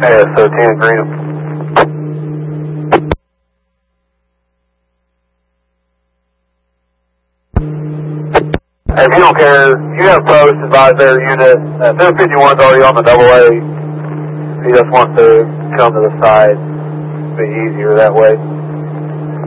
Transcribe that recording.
AS-13 agreed. If you don't care, you have post advise their unit. Their 51's already on the AA. He just wants to come to the side. It'd be easier that way.